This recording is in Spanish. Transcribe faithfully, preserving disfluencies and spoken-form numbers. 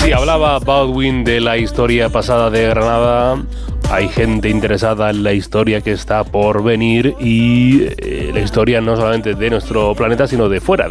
Sí, hablaba Baldwin de la historia pasada de Granada. Hay gente interesada en la historia que está por venir y eh, la historia no solamente de nuestro planeta, sino de fuera.